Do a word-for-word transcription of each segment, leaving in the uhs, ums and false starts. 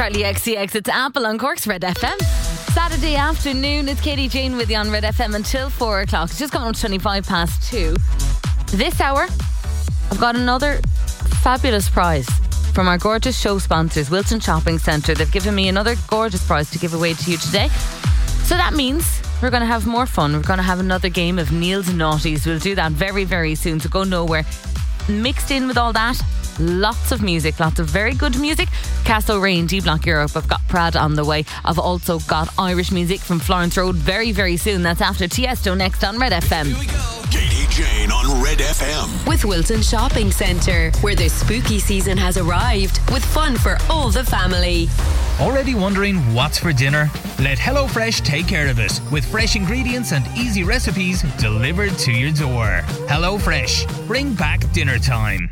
Charlie X C X, it's Apple on Cork's Red F M. Saturday afternoon, it's Katie Jane with you on Red F M until four o'clock. It's just coming up to twenty-five past two. This hour, I've got another fabulous prize from our gorgeous show sponsors, Wilton Shopping Centre. They've given me another gorgeous prize to give away to you today. So that means we're going to have more fun. We're going to have another game of Neil's Naughties. We'll do that very, very soon, so go nowhere. Mixed in with all that, lots of music, lots of very good music. Castle Ray and D-Block Europe. I've got Prad on the way. I've also got Irish music from Florence Road very, very soon. That's after Tiesto next on Red F M. Here we go. Katie Jane on Red F M. With Wilton Shopping Centre, where the spooky season has arrived with fun for all the family. Already wondering what's for dinner? Let HelloFresh take care of it with fresh ingredients and easy recipes delivered to your door. HelloFresh, bring back dinner time.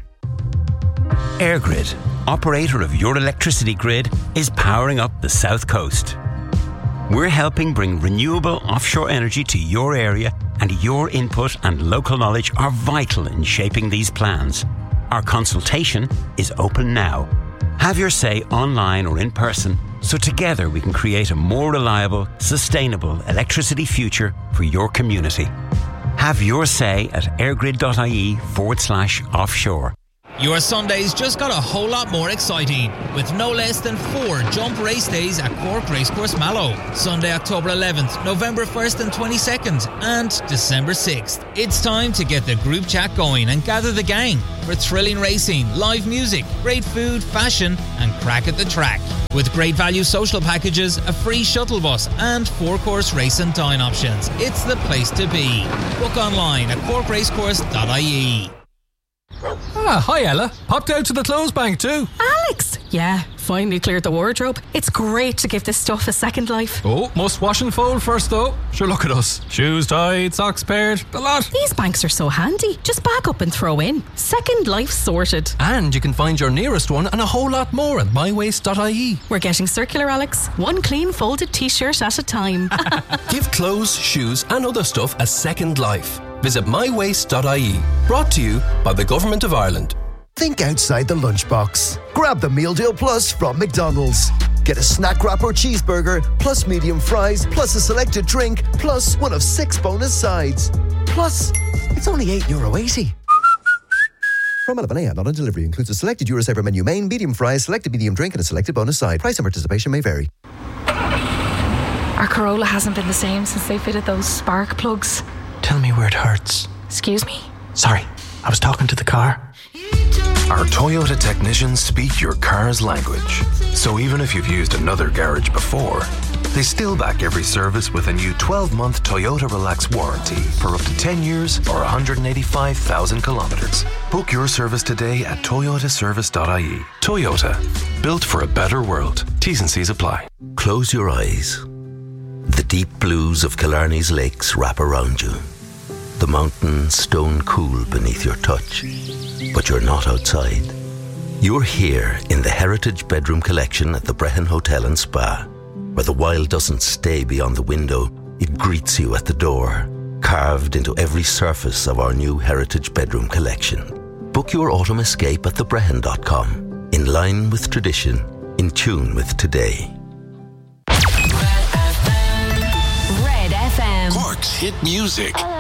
EirGrid, operator of your electricity grid, is powering up the South Coast. We're helping bring renewable offshore energy to your area, and your input and local knowledge are vital in shaping these plans. Our consultation is open now. Have your say online or in person, so together we can create a more reliable, sustainable electricity future for your community. Have your say at airgrid.ie forward slash offshore. Your Sundays just got a whole lot more exciting with no less than four jump race days at Cork Racecourse Mallow. Sunday, October eleventh, November first and twenty-second and December sixth. It's time to get the group chat going and gather the gang for thrilling racing, live music, great food, fashion and crack at the track. With great value social packages, a free shuttle bus and four-course race and dine options. It's the place to be. Book online at cork racecourse dot I E. Ah, hi Ella. Popped out to the clothes bank too. Alex! Yeah, finally cleared the wardrobe. It's great to give this stuff a second life. Oh, must wash and fold first though. Sure, look at us. Shoes tied, socks paired, the lot. These banks are so handy. Just back up and throw in. Second life sorted. And you can find your nearest one and a whole lot more at my waste dot I E. We're getting circular, Alex. One clean folded t-shirt at a time. Give clothes, shoes and other stuff a second life. Visit my waste dot I E. Brought to you by the Government of Ireland. Think outside the lunchbox. Grab the Meal Deal Plus from McDonald's. Get a snack wrap or cheeseburger, plus medium fries, plus a selected drink, plus one of six bonus sides. Plus, it's only eight euro eighty. From Albanea, not on delivery. Includes a selected Eurosaver menu main, medium fries, selected medium drink and a selected bonus side. Price and participation may vary. Our Corolla hasn't been the same since they fitted those spark plugs. Tell me where it hurts. Excuse me? Sorry, I was talking to the car. Our Toyota technicians speak your car's language. So even if you've used another garage before, they still back every service with a new twelve-month Toyota Relax warranty for up to ten years or one hundred eighty-five thousand kilometres. Book your service today at toyota service dot I E. Toyota, built for a better world. T's and C's apply. Close your eyes. The deep blues of Killarney's lakes wrap around you. The mountains stone cool beneath your touch. But you're not outside. You're here in the Heritage Bedroom Collection at the Brehon Hotel and Spa, where the wild doesn't stay beyond the window, it greets you at the door, carved into every surface of our new Heritage Bedroom Collection. Book your autumn escape at the brehon dot com, in line with tradition, in tune with today. Red F M. Cork's hit music.